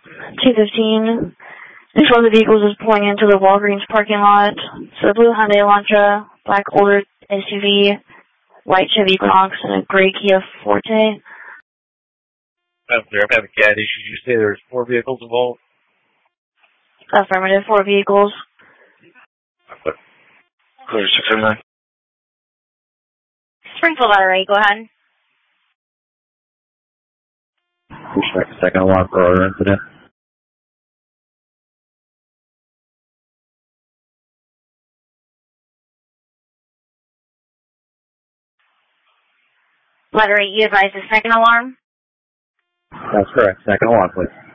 215. Each one of the vehicles is pulling into the Walgreens parking lot. So a blue Hyundai Elantra, black older SUV, white Chevy Equinox, and a gray Kia Forte. I'm having CAD issues. You say there's 4 vehicles involved? Affirmative, 4 vehicles. Clear 609. Springfield Battery, go ahead. Second alarm for our incident. Letter 8, you advise the second alarm? That's correct. Second alarm, please.